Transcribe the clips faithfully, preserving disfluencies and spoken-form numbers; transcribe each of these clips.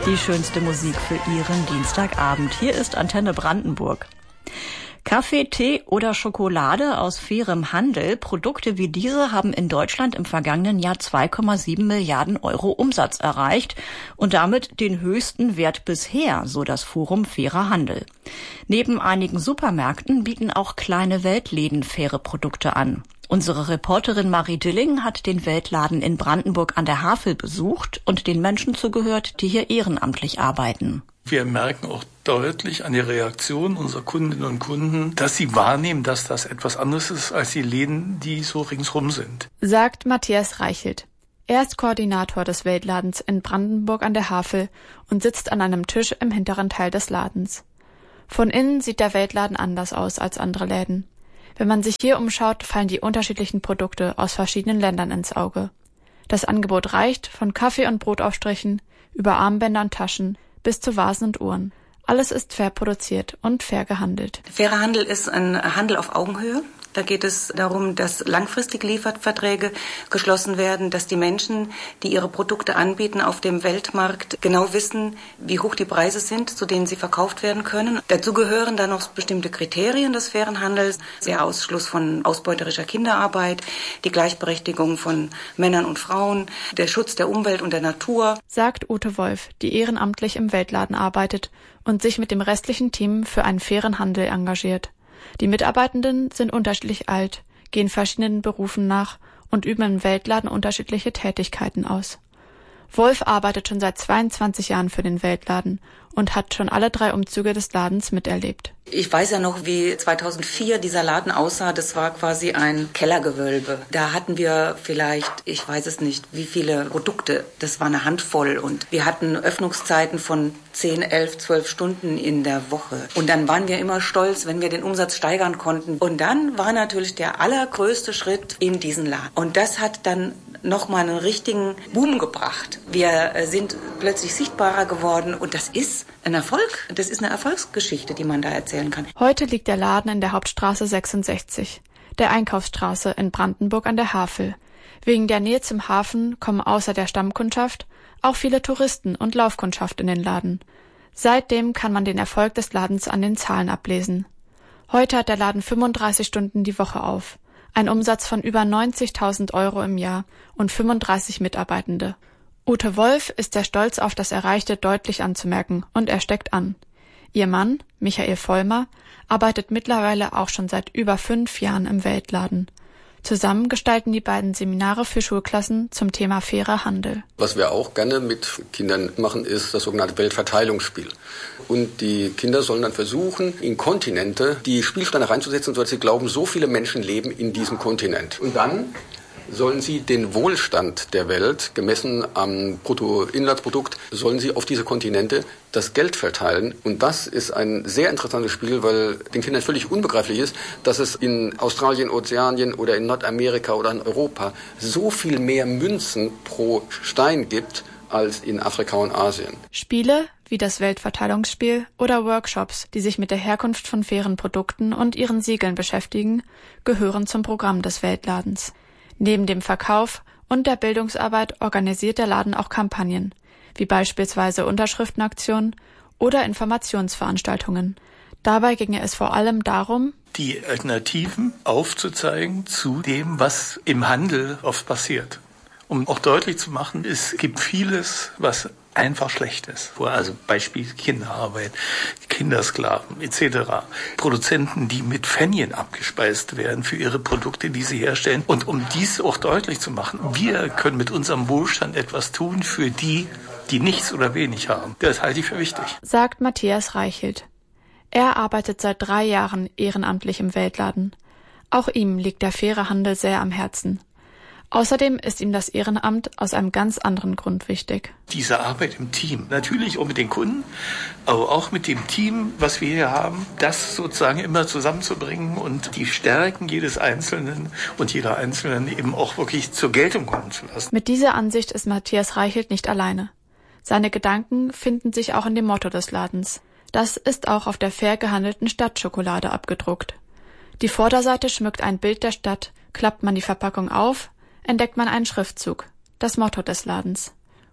Die schönste Musik für Ihren Dienstagabend. Hier ist Antenne Brandenburg. Kaffee, Tee oder Schokolade aus fairem Handel. Produkte wie diese haben in Deutschland im vergangenen Jahr zwei Komma sieben Milliarden Euro Umsatz erreicht und damit den höchsten Wert bisher, so das Forum Fairer Handel. Neben einigen Supermärkten bieten auch kleine Weltläden faire Produkte an. Unsere Reporterin Marie Dilling hat den Weltladen in Brandenburg an der Havel besucht und den Menschen zugehört, die hier ehrenamtlich arbeiten. Wir merken auch deutlich an der Reaktion unserer Kundinnen und Kunden, dass sie wahrnehmen, dass das etwas anderes ist als die Läden, die so ringsrum sind. Sagt Matthias Reichelt. Er ist Koordinator des Weltladens in Brandenburg an der Havel und sitzt an einem Tisch im hinteren Teil des Ladens. Von innen sieht der Weltladen anders aus als andere Läden. Wenn man sich hier umschaut, fallen die unterschiedlichen Produkte aus verschiedenen Ländern ins Auge. Das Angebot reicht von Kaffee- und Brotaufstrichen über Armbänder und Taschen bis zu Vasen und Uhren. Alles ist fair produziert und fair gehandelt. Fairer Handel ist ein Handel auf Augenhöhe. Da geht es darum, dass langfristig Lieferverträge geschlossen werden, dass die Menschen, die ihre Produkte anbieten auf dem Weltmarkt, genau wissen, wie hoch die Preise sind, zu denen sie verkauft werden können. Dazu gehören dann noch bestimmte Kriterien des fairen Handels, der Ausschluss von ausbeuterischer Kinderarbeit, die Gleichberechtigung von Männern und Frauen, der Schutz der Umwelt und der Natur. Sagt Ute Wolf, die ehrenamtlich im Weltladen arbeitet und sich mit dem restlichen Team für einen fairen Handel engagiert. Die Mitarbeitenden sind unterschiedlich alt, gehen verschiedenen Berufen nach und üben im Weltladen unterschiedliche Tätigkeiten aus. Wolf arbeitet schon seit zweiundzwanzig Jahren für den Weltladen und hat schon alle drei Umzüge des Ladens miterlebt. Ich weiß ja noch, wie zweitausendvier dieser Laden aussah. Das war quasi ein Kellergewölbe. Da hatten wir vielleicht, ich weiß es nicht, wie viele Produkte. Das war eine Handvoll. Und wir hatten Öffnungszeiten von zehn, elf, zwölf Stunden in der Woche. Und dann waren wir immer stolz, wenn wir den Umsatz steigern konnten. Und dann war natürlich der allergrößte Schritt in diesen Laden. Und das hat dann nochmal einen richtigen Boom gebracht. Wir sind plötzlich sichtbarer geworden. Und das ist ein Erfolg. Das ist eine Erfolgsgeschichte, die man da erzählen kann. Heute liegt der Laden in der Hauptstraße sechsundsechzig, der Einkaufsstraße in Brandenburg an der Havel. Wegen der Nähe zum Hafen kommen außer der Stammkundschaft auch viele Touristen und Laufkundschaft in den Laden. Seitdem kann man den Erfolg des Ladens an den Zahlen ablesen. Heute hat der Laden fünfunddreißig Stunden die Woche auf, ein Umsatz von über neunzigtausend Euro im Jahr und fünfunddreißig Mitarbeitende. Ute Wolf ist der Stolz auf das Erreichte deutlich anzumerken und er steckt an. Ihr Mann, Michael Vollmer, arbeitet mittlerweile auch schon seit über fünf Jahren im Weltladen. Zusammen gestalten die beiden Seminare für Schulklassen zum Thema fairer Handel. Was wir auch gerne mit Kindern machen, ist das sogenannte Weltverteilungsspiel. Und die Kinder sollen dann versuchen, in Kontinente die Spielsteine reinzusetzen, sodass sie glauben, so viele Menschen leben in diesem Kontinent. Und dann sollen sie den Wohlstand der Welt, gemessen am Bruttoinlandsprodukt, sollen sie auf diese Kontinente das Geld verteilen. Und das ist ein sehr interessantes Spiel, weil den Kindern völlig unbegreiflich ist, dass es in Australien, Ozeanien oder in Nordamerika oder in Europa so viel mehr Münzen pro Stein gibt als in Afrika und Asien. Spiele wie das Weltverteilungsspiel oder Workshops, die sich mit der Herkunft von fairen Produkten und ihren Siegeln beschäftigen, gehören zum Programm des Weltladens. Neben dem Verkauf und der Bildungsarbeit organisiert der Laden auch Kampagnen, wie beispielsweise Unterschriftenaktionen oder Informationsveranstaltungen. Dabei ginge es vor allem darum, die Alternativen aufzuzeigen zu dem, was im Handel oft passiert. Um auch deutlich zu machen, es gibt vieles, was einfach schlecht ist. Also Beispiel Kinderarbeit, Kindersklaven et cetera. Produzenten, die mit Pfennien abgespeist werden für ihre Produkte, die sie herstellen. Und um dies auch deutlich zu machen, wir können mit unserem Wohlstand etwas tun für die, die nichts oder wenig haben. Das halte ich für wichtig. Sagt Matthias Reichelt. Er arbeitet seit drei Jahren ehrenamtlich im Weltladen. Auch ihm liegt der faire Handel sehr am Herzen. Außerdem ist ihm das Ehrenamt aus einem ganz anderen Grund wichtig. Diese Arbeit im Team, natürlich auch mit den Kunden, aber auch mit dem Team, was wir hier haben, das sozusagen immer zusammenzubringen und die Stärken jedes Einzelnen und jeder Einzelnen eben auch wirklich zur Geltung kommen zu lassen. Mit dieser Ansicht ist Matthias Reichelt nicht alleine. Seine Gedanken finden sich auch in dem Motto des Ladens. Das ist auch auf der fair gehandelten Stadtschokolade abgedruckt. Die Vorderseite schmückt ein Bild der Stadt, klappt man die Verpackung auf, entdeckt man einen Schriftzug, das Motto des Ladens.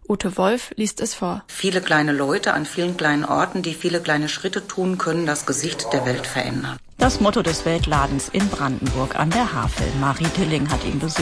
Ute Wolf liest es vor. Viele kleine Leute an vielen kleinen Orten, die viele kleine Schritte tun, können das Gesicht der Welt verändern. Das Motto des Weltladens in Brandenburg an der Havel. Marie Dilling hat ihn besucht.